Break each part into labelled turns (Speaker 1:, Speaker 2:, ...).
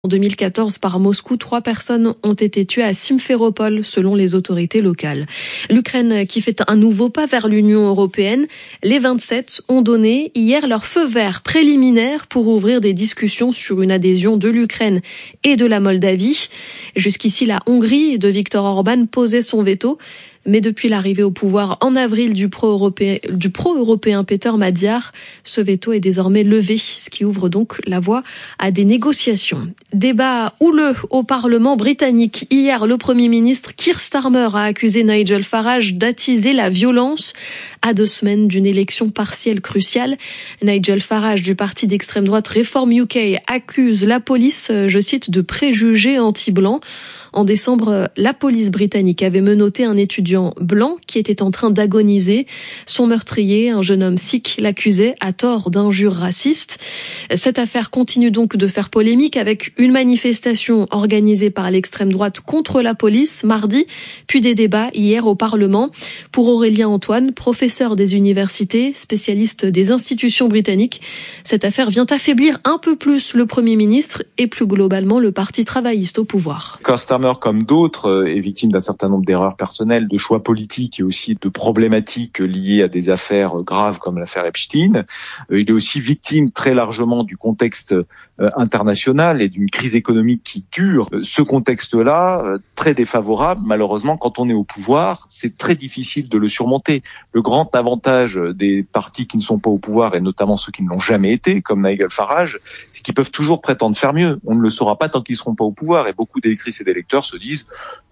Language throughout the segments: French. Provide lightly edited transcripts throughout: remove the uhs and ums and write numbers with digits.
Speaker 1: En 2014, par Moscou, 3 personnes ont été tuées à Simferopol, selon les autorités locales. L'Ukraine qui fait un nouveau pas vers l'Union européenne. Les 27 ont donné hier leur feu vert préliminaire pour ouvrir des discussions sur une adhésion de l'Ukraine et de la Moldavie. Jusqu'ici, la Hongrie de Viktor Orban posait son veto. Mais depuis l'arrivée au pouvoir en avril du pro-européen Peter Magyar, ce veto est désormais levé, ce qui ouvre donc la voie à des négociations. Débat houleux au Parlement britannique. Hier, le Premier ministre Keir Starmer a accusé Nigel Farage d'attiser la violence à 2 semaines d'une élection partielle cruciale. Nigel Farage du parti d'extrême droite Reform UK accuse la police, je cite, de préjugés anti-blancs. En décembre, la police britannique avait menotté un étudiant blanc qui était en train d'agoniser. Son meurtrier, un jeune homme sikh, l'accusait à tort d'injures racistes. Cette affaire continue donc de faire polémique avec une manifestation organisée par l'extrême droite contre la police mardi, puis des débats hier au Parlement. Pour Aurélien Antoine, professeur des universités, spécialiste des institutions britanniques, cette affaire vient affaiblir un peu plus le Premier ministre et plus globalement le Parti travailliste au pouvoir.
Speaker 2: Comme d'autres, est victime d'un certain nombre d'erreurs personnelles, de choix politiques et aussi de problématiques liées à des affaires graves comme l'affaire Epstein. Il est aussi victime très largement du contexte international et d'une crise économique qui dure. Ce contexte-là, très défavorable, malheureusement, quand on est au pouvoir, c'est très difficile de le surmonter. Le grand avantage des partis qui ne sont pas au pouvoir, et notamment ceux qui ne l'ont jamais été, comme Nigel Farage, c'est qu'ils peuvent toujours prétendre faire mieux. On ne le saura pas tant qu'ils seront pas au pouvoir, et beaucoup d'électrices et d'électeurs se disent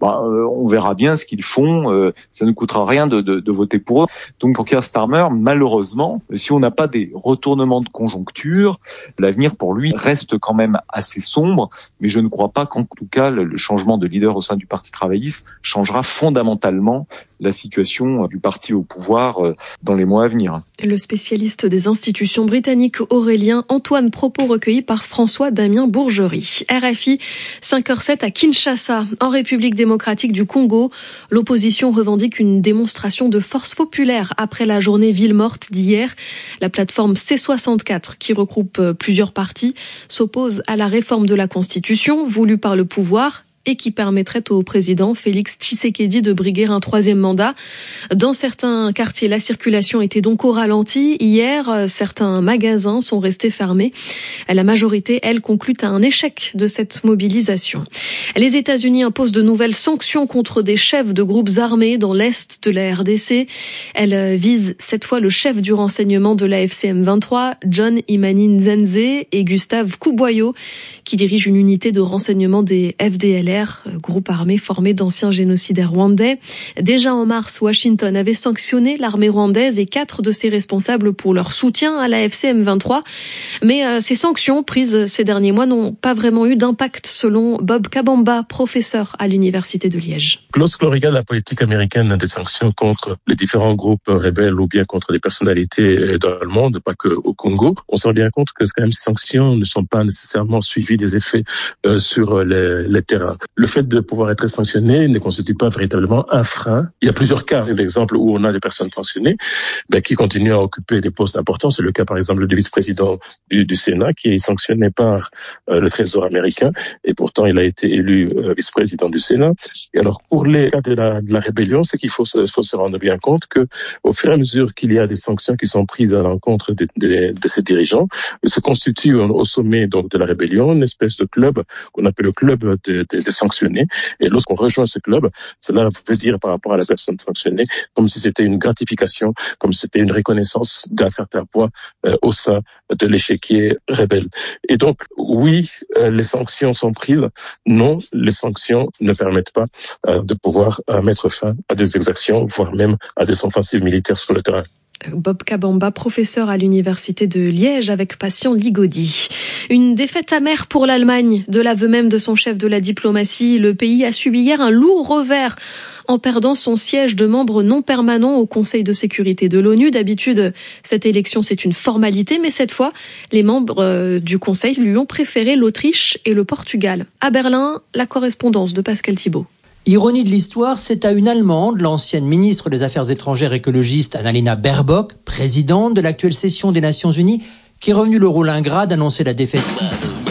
Speaker 2: on verra bien ce qu'ils font, ça ne coûtera rien de voter pour eux. Donc pour Keir Starmer, malheureusement, si on n'a pas des retournements de conjoncture, l'avenir pour lui reste quand même assez sombre, mais je ne crois pas qu'en tout cas le changement de leader au sein du Parti travailliste changera fondamentalement la situation du parti au pouvoir dans les mois à venir.
Speaker 1: Le spécialiste des institutions britanniques Aurélien Antoine, propos recueillis par François-Damien Bourgerie. RFI, 5h07 à Kinshasa, en République démocratique du Congo. L'opposition revendique une démonstration de force populaire après la journée ville morte d'hier. La plateforme C64, qui regroupe plusieurs partis, s'oppose à la réforme de la Constitution voulue par le pouvoir et qui permettrait au président Félix Tshisekedi de briguer un 3e mandat. Dans certains quartiers, la circulation était donc au ralenti. Hier, certains magasins sont restés fermés. La majorité, elle, conclut à un échec de cette mobilisation. Les États-Unis imposent de nouvelles sanctions contre des chefs de groupes armés dans l'est de la RDC. Elles visent cette fois le chef du renseignement de la FCM 23, John Imani Nzenze, et Gustave Kuboyo, qui dirige une unité de renseignement des FDLR, groupe armé formé d'anciens génocidaires rwandais. Déjà en mars, Washington avait sanctionné l'armée rwandaise et 4 de ses responsables pour leur soutien à la FCM 23. Mais ces sanctions prises ces derniers mois n'ont pas vraiment eu d'impact, selon Bob Kabamba, professeur à l'université de Liège.
Speaker 3: Lorsque l'on regarde la politique américaine des sanctions contre les différents groupes rebelles ou bien contre les personnalités dans le monde, pas que au Congo, on se rend bien compte que quand même ces sanctions ne sont pas nécessairement suivies des effets sur les terrains. Le fait de pouvoir être sanctionné ne constitue pas véritablement un frein. Il y a plusieurs cas d'exemples où on a des personnes sanctionnées qui continuent à occuper des postes importants. C'est le cas par exemple du vice-président du Sénat qui est sanctionné par le Trésor américain et pourtant il a été élu vice-président du Sénat. Et alors pour les cas de la rébellion, c'est qu'il faut se rendre bien compte que au fur et à mesure qu'il y a des sanctions qui sont prises à l'encontre de ces dirigeants, se constitue au sommet donc de la rébellion une espèce de club qu'on appelle le club des sanctionnés. Et lorsqu'on rejoint ce club, cela veut dire par rapport à la personne sanctionnée comme si c'était une gratification, comme si c'était une reconnaissance d'un certain poids au sein de l'échiquier rebelle. Et donc, oui, les sanctions sont prises. Non, les sanctions ne permettent pas de pouvoir mettre fin à des exactions, voire même à des offensives militaires sur le terrain.
Speaker 1: Bob Kabamba, professeur à l'université de Liège avec Patient Ligodi. Une défaite amère pour l'Allemagne. De l'aveu même de son chef de la diplomatie, le pays a subi hier un lourd revers en perdant son siège de membre non permanent au Conseil de sécurité de l'ONU. D'habitude, cette élection, c'est une formalité, mais cette fois, les membres du Conseil lui ont préféré l'Autriche et le Portugal. À Berlin, la correspondance de Pascal Thibault.
Speaker 4: Ironie de l'histoire, c'est à une Allemande, l'ancienne ministre des Affaires étrangères écologiste Annalena Baerbock, présidente de l'actuelle session des Nations Unies, qui est revenue le rôle ingrat d'annoncer la défaite.